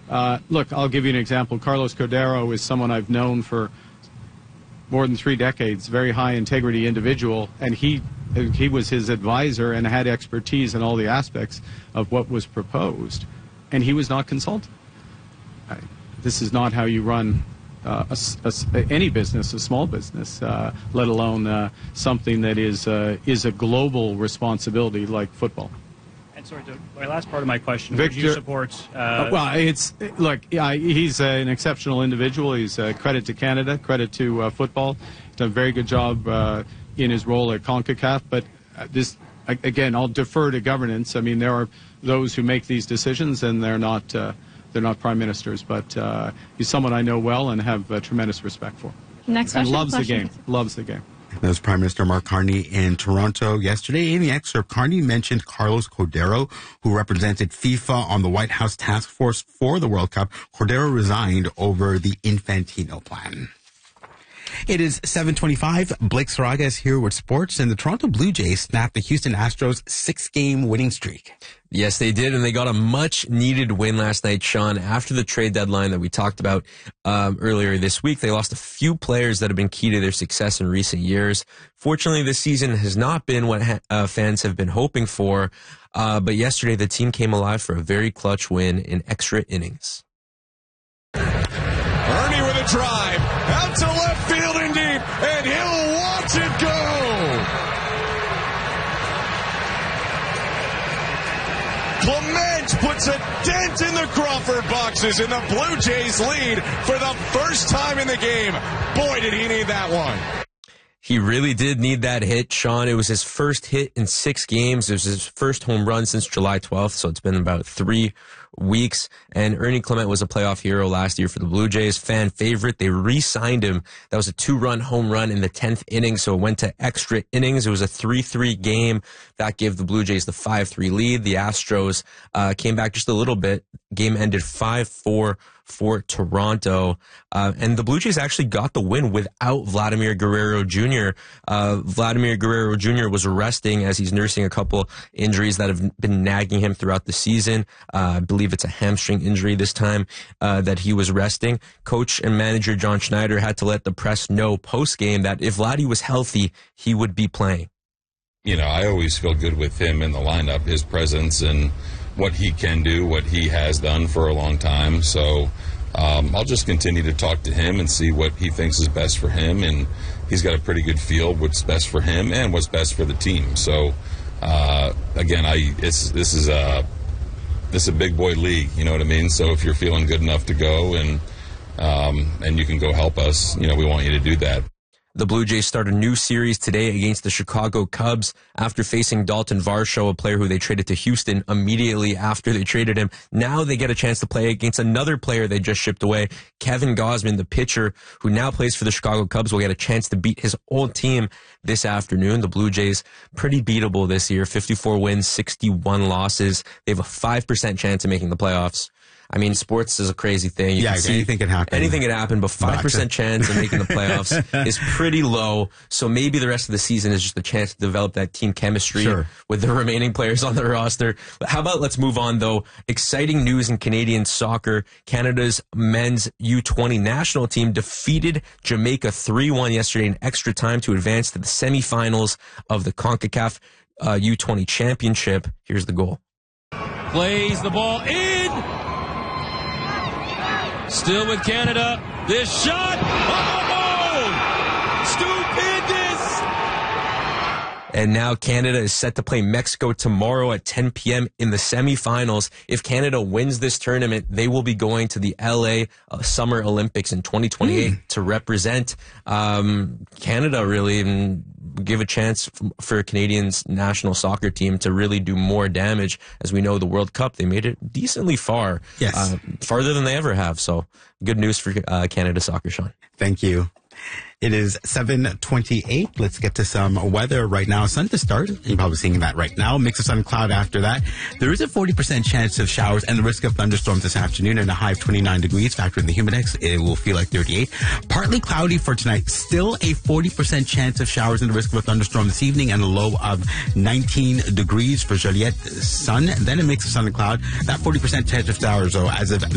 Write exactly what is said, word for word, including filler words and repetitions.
Uh, look, I'll give you an example. Carlos Cordero is someone I've known for more than three decades, very high integrity individual, and he he was his advisor and had expertise in all the aspects of what was proposed, and he was not consulted. I, this is not how you run uh, a, a, any business, a small business, uh, let alone uh, something that is uh, is a global responsibility like football. And sorry, to, my last part of my question, Victor, would you support... Uh, uh, well, it's, look, yeah, he's uh, an exceptional individual. He's uh, credit to Canada, credit to uh, football. He's done a very good job uh, in his role at CONCACAF. But uh, this, again, I'll defer to governance. I mean, there are those who make these decisions, and they're not, uh, they're not prime ministers. But uh, he's someone I know well and have uh, tremendous respect for. Next and question. loves question. the game. Loves the game. That was Prime Minister Mark Carney in Toronto yesterday. In the excerpt, Carney mentioned Carlos Cordero, who represented FIFA on the White House task force for the World Cup. Cordero resigned over the Infantino plan. It is seven twenty-five. Blake Saraga is here with sports, and the Toronto Blue Jays snapped the Houston Astros six-game winning streak. Yes, they did, and they got a much-needed win last night, Sean. After the trade deadline that we talked about um, earlier this week, they lost a few players that have been key to their success in recent years. Fortunately, this season has not been what ha- uh, fans have been hoping for, uh, but yesterday the team came alive for a very clutch win in extra innings. Ernie with a drive, out to left field and deep, and he'll watch it go! Clement puts a dent in the Crawford boxes, and the Blue Jays lead for the first time in the game. Boy, did he need that one. He really did need that hit, Sean. It was his first hit in six games. It was his first home run since July twelfth, so it's been about three weeks. And Ernie Clement was a playoff hero last year for the Blue Jays, fan favorite. They re-signed him. That was a two-run home run in the tenth inning, so it went to extra innings. It was a three three game. That gave the Blue Jays the five three lead. The Astros uh, came back just a little bit. Game ended five four for Toronto. Uh, and the Blue Jays actually got the win without Vladimir Guerrero Junior Uh, Vladimir Guerrero Junior was resting as he's nursing a couple injuries that have been nagging him throughout the season. Uh, I believe it's a hamstring injury this time uh, that he was resting. Coach and manager John Schneider had to let the press know post-game that if Vladdy was healthy, he would be playing. You know, I always feel good with him in the lineup, his presence and what he can do, what he has done for a long time. So um, I'll just continue to talk to him and see what he thinks is best for him. And he's got a pretty good feel what's best for him and what's best for the team. So uh, again, I it's this is a this is a big boy league. You know what I mean? So if you're feeling good enough to go and um, and you can go help us, you know, we want you to do that. The Blue Jays start a new series today against the Chicago Cubs after facing Dalton Varsho, a player who they traded to Houston immediately after they traded him. Now they get a chance to play against another player they just shipped away, Kevin Gausman, the pitcher, who now plays for the Chicago Cubs, will get a chance to beat his old team this afternoon. The Blue Jays, pretty beatable this year, fifty-four wins, sixty-one losses. They have a five percent chance of making the playoffs. I mean, sports is a crazy thing. You yeah, can see anything can happen. Anything can happen, but five percent chance of making the playoffs is pretty low. So maybe the rest of the season is just a chance to develop that team chemistry sure. with the remaining players on the roster. But how about let's move on, though. Exciting news in Canadian soccer. Canada's men's U twenty national team defeated Jamaica three one yesterday in extra time to advance to the semifinals of the CONCACAF uh, U twenty championship. Here's the goal. Plays the ball in. Still with Canada. This shot. Oh! Stupendous! And now Canada is set to play Mexico tomorrow at ten p.m. in the semifinals. If Canada wins this tournament, they will be going to the L A uh, Summer Olympics in twenty twenty-eight mm. to represent um, Canada, really, and give a chance for a Canadian's national soccer team to really do more damage. As we know, the World Cup, they made it decently far. Yes. Uh, farther than they ever have. So good news for uh, Canada soccer, Sean. Thank you. It is seven twenty-eight. Let's get to some weather right now. Sun to start. You're probably seeing that right now. Mix of sun and cloud after that. There is a forty percent chance of showers and the risk of thunderstorms this afternoon and a high of twenty-nine degrees. Factor in the humidex. It will feel like thirty-eight. Partly cloudy for tonight. Still a forty percent chance of showers and the risk of a thunderstorm this evening and a low of nineteen degrees for Joliette. Sun. Then a mix of sun and cloud. That forty percent chance of showers, though, as of